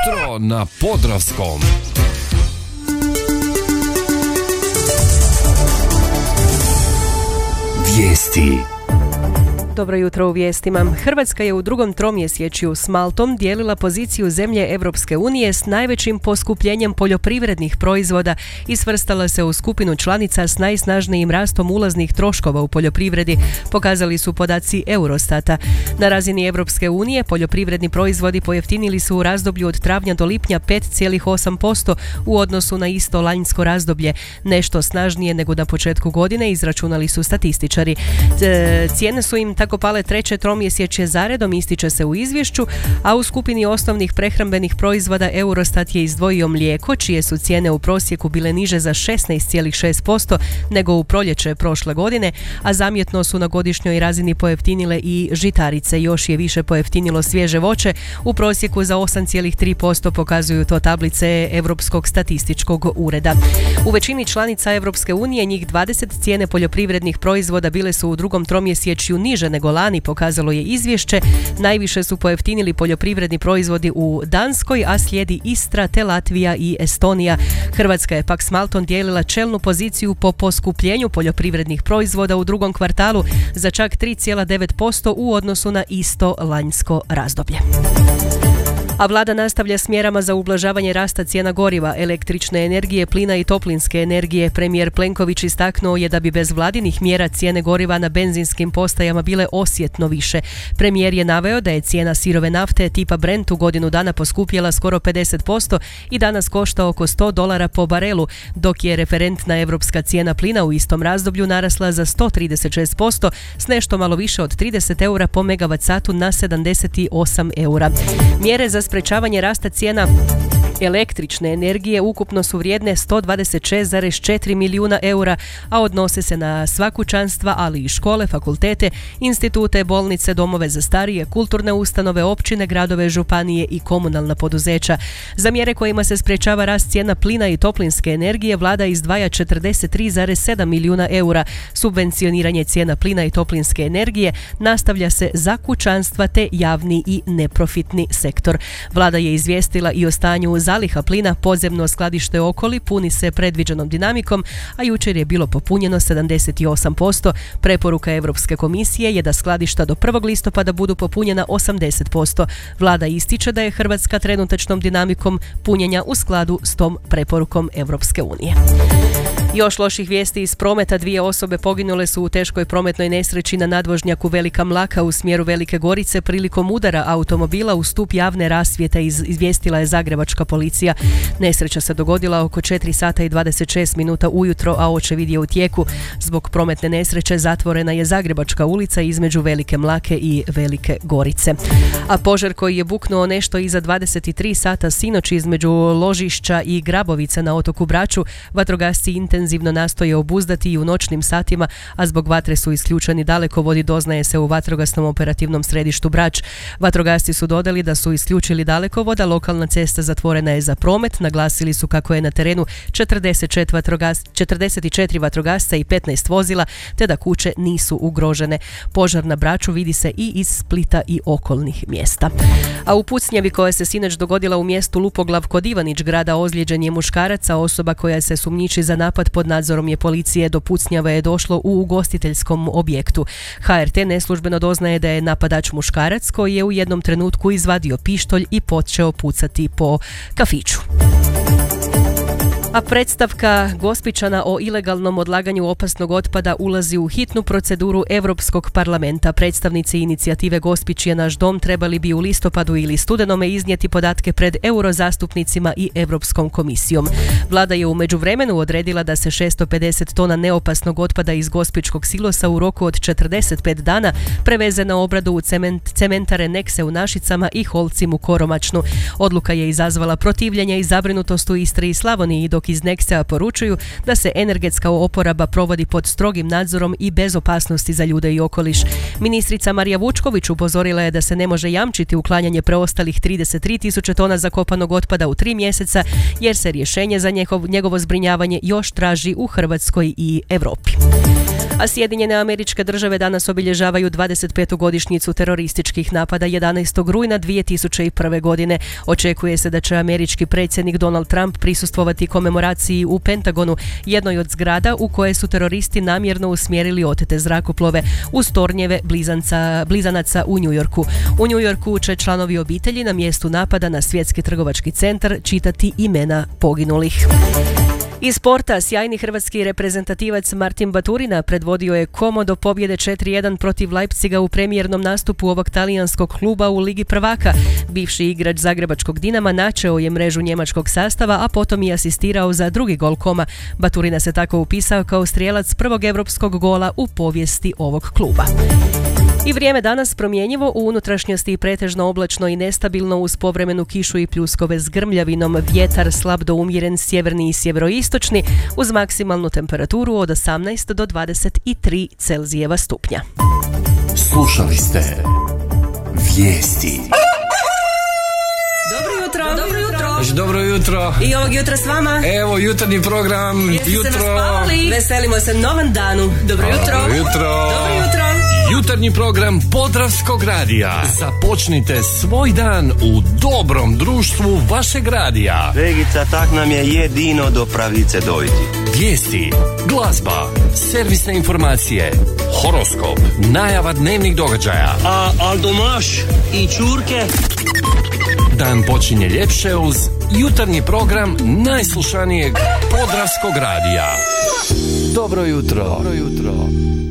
jutro na Podravskom. Vijesti. Dobro jutro u vijestima. Hrvatska je u drugom tromjesečju s Maltom dijelila poziciju zemlje Europske unije s najvećim poskupljenjem poljoprivrednih proizvoda i svrstala se u skupinu članica s najsnažnijim rastom ulaznih troškova u poljoprivredi, pokazali su podaci Eurostata. Na razini Europske unije poljoprivredni proizvodi pojeftinili su u razdoblju od travnja do lipnja 5,8% u odnosu na isto lanjsko razdoblje, nešto snažnije nego na početku godine, izračunali su statističari. Cijene su im tako pale treće tromjesečje zaredom, ističe se u izvješću, a u skupini osnovnih prehrambenih proizvoda Eurostat je izdvojio mlijeko, čije su cijene u prosjeku bile niže za 16,6% nego u proljeće prošle godine, a zamjetno su na godišnjoj razini pojeftinile i žitarice. Još je više pojeftinilo svježe voće, u prosjeku za 8,3%, pokazuju to tablice Europskog statističkog ureda. U većini članica Europske unije, njih 20, cijene poljoprivrednih proizvoda bile su u drugom tromjesečju niže nego lani, pokazalo je izvješće. Najviše su pojeftinili poljoprivredni proizvodi u Danskoj, a slijedi Istra te Latvija i Estonija. Hrvatska je pak s Maltom dijelila čelnu poziciju po poskupljenju poljoprivrednih proizvoda u drugom kvartalu za čak 3,9% u odnosu na isto lanjsko razdoblje. A vlada nastavlja s mjerama za ublažavanje rasta cijena goriva, električne energije, plina i toplinske energije. Premijer Plenković istaknuo je da bi bez vladinih mjera cijene goriva na benzinskim postajama bile osjetno više. Premijer je naveo da je cijena sirove nafte tipa Brent u godinu dana poskupjela skoro 50% i danas košta oko $100 po barelu, dok je referentna europska cijena plina u istom razdoblju narasla za 136% s nešto malo više od 30 eura po megavat satu na 78 eura. Mjere za sprečavanje rasta cijena električne energije ukupno su vrijedne 126,4 milijuna eura, a odnose se na sva kućanstva, ali i škole, fakultete, institute, bolnice, domove za starije, kulturne ustanove, općine, gradove, županije i komunalna poduzeća. Za mjere kojima se sprečava rast cijena plina i toplinske energije, vlada izdvaja 43,7 milijuna eura. Subvencioniranje cijena plina i toplinske energije nastavlja se za kućanstva te javni i neprofitni sektor. Vlada je izvijestila i o stanju zaliha plina. Podzemno skladište Okoli puni se predviđenom dinamikom, a jučer je bilo popunjeno 78%. Preporuka Europske komisije je da skladišta do 1. listopada budu popunjena 80%. Vlada ističe da je Hrvatska trenutačnom dinamikom punjenja u skladu s tom preporukom Europske unije. Još loših vijesti iz prometa. 2 osobe poginule su u teškoj prometnoj nesreći na nadvožnjaku Velika Mlaka u smjeru Velike Gorice prilikom udara automobila u stup javne rasvjete, izvijestila je zagrebačka policija. Nesreća se dogodila oko 4 sata i 26 minuta ujutro, a očevid je u tijeku. Zbog prometne nesreće zatvorena je Zagrebačka ulica između Velike Mlake i Velike Gorice. A požar koji je buknuo nešto iza 23 sata sinoć između Ložišća i Grabovice na otoku Braču, vatrogasci intenzivno nastoje obuzdati i u noćnim satima, a zbog vatre su isključeni dalekovodi, doznaje se u vatrogasnom operativnom središtu Brač. Vatrogasci su dodali da su isključili dalekovod, a lokalna cesta zatvorena je za promet. Naglasili su kako je na terenu 44 vatrogasca i 15 vozila, te da kuće nisu ugrožene. Požar na Braču vidi se i iz Splita i okolnih mjesta. A u pucnjavi koja se sinoć dogodila u mjestu Lupoglav kod Ivanić grada ozlijeđen je muškarac, a osoba koja se sumnjiči za napad pod nadzorom je policije. Do pucnjave je došlo u ugostiteljskom objektu. HRT neslužbeno doznaje da je napadač muškarac koji je u jednom trenutku izvadio pištolj i počeo pucati po kafiću. A predstavka Gospićana o ilegalnom odlaganju opasnog otpada ulazi u hitnu proceduru Europskog parlamenta. Predstavnici inicijative Gospić je naš dom trebali bi u listopadu ili studenome iznijeti podatke pred eurozastupnicima i Europskom komisijom. Vlada je u međuvremenu odredila da se 650 tona neopasnog otpada iz gospićkog silosa u roku od 45 dana preveze na obradu u cementare Nekse u Našicama i Holcim u Koromačnu. Odluka je izazvala protivljenje i zabrinutost u Istri i Slavoniji, dok iz Neksea poručuju da se energetska oporaba provodi pod strogim nadzorom i bez opasnosti za ljude i okoliš. Ministrica Marija Vučković upozorila je da se ne može jamčiti uklanjanje preostalih 33.000 tona zakopanog otpada u 3 mjeseca, jer se rješenje za njegovo zbrinjavanje još traži u Hrvatskoj i Europi. A Sjedinjene Američke Države danas obilježavaju 25. godišnjicu terorističkih napada 11. rujna 2001. godine. Očekuje se da će američki predsjednik Donald Trump prisustvovati komemoraciji u Pentagonu, jednoj od zgrada u koje su teroristi namjerno usmjerili otete zrakoplove uz tornjeve blizanaca u New Yorku. U New Yorku će članovi obitelji na mjestu napada na Svjetski trgovački centar čitati imena poginulih. Iz sporta, sjajni hrvatski reprezentativac Martin Baturina predvodio je Como do pobjede 4-1 protiv Leipziga u premijernom nastupu ovog talijanskog kluba u Ligi prvaka. Bivši igrač zagrebačkog Dinama načeo je mrežu njemačkog sastava, a potom i asistirao za drugi gol Koma. Baturina se tako upisao kao strijelac prvog europskog gola u povijesti ovog kluba. I vrijeme danas promjenjivo, u unutrašnjosti pretežno oblačno i nestabilno uz povremenu kišu i pljuskove s grmljavinom, vjetar slab do umjeren sjeverni i sjeveroistočni uz maksimalnu temperaturu od 18 do 23 Celzijeva stupnja. Slušali ste vijesti. Dobro jutro! Dobro jutro! Dobro jutro! I ovog jutra s vama? Evo jutarnji program. Jeste se naspavali? Veselimo se novom danu. Dobro jutro! Dobro jutro! Dobro jutro! Jutarnji program Podravskog radija. Započnite svoj dan u dobrom društvu vašeg radija. Vegica, tak nam je jedino do pravice dojti. Vijesti, glazba, servisne informacije, horoskop, najava dnevnih događaja. A domaš i čurke? Dan počinje ljepše uz jutarnji program najslušanijeg Podravskog radija. Dobro jutro. Dobro jutro.